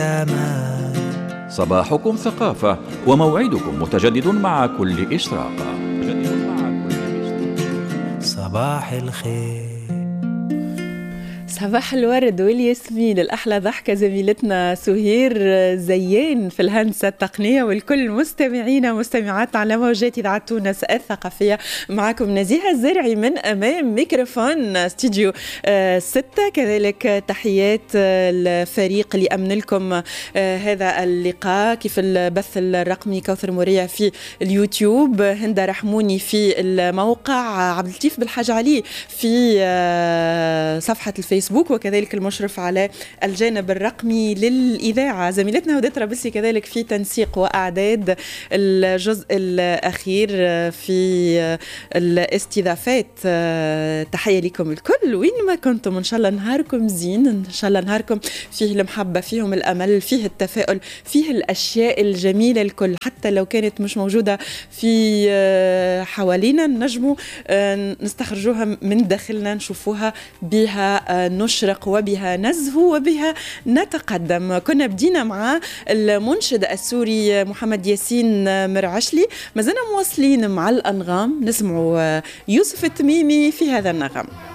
صباحكم ثقافة وموعدكم متجدد مع كل إشراقة. صباح الخير، صباح الورد والياسمين. الأحلى ضحكة زميلتنا سهير زيان في الهندسة التقنية، والكل مستمعينا ومستمعاتنا على موجات إذاعة تونس الثقافية. معكم نزيهة الزرعي من أمام ميكروفون استديو 6. كذلك تحيات الفريق اللي أمن لكم هذا اللقاء، كيف البث الرقمي كوثر مريع في اليوتيوب، هند رحموني في الموقع، عبد اللطيف بالحاج علي في صفحة الفيسبوك، وكذلك المشرف على الجانب الرقمي للإذاعة زميلتنا هدى رابسي، كذلك في تنسيق وأعداد الجزء الأخير في الاستضافات. تحية لكم الكل وين ما كنتم، إن شاء الله نهاركم زين، إن شاء الله نهاركم فيه المحبة، فيهم الأمل، فيه التفاؤل، فيه الأشياء الجميلة الكل، حتى لو كانت مش موجودة في حوالينا نجموا نستخرجوها من داخلنا، نشوفوها بها نشرق وبها نزهو وبها نتقدم. كنا بدينا مع المنشد السوري محمد ياسين مرعشلي، ما زلنا مواصلين مع الأنغام، نسمعوا يوسف التميمي في هذا النغم.